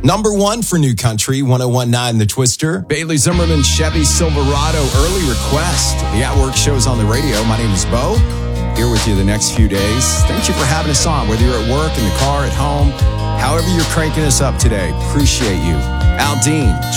Number one for New Country, 1019 The Twister. Bailey Zimmerman, Chevy Silverado, Early Request. The At Work show's on the radio. My name is Bo. Here with you the next few days. Thank you for having us on, whether you're at work, in the car, at home, however you're cranking us up today. Appreciate you. Aldine.